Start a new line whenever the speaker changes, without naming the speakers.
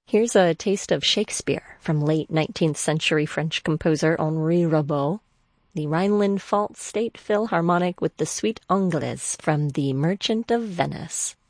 Here's a taste of Shakespeare from late 19th century French composer Henri Rabault, the Rhineland-Pfalz State Philharmonic with the Suite Anglaise from The Merchant of Venice.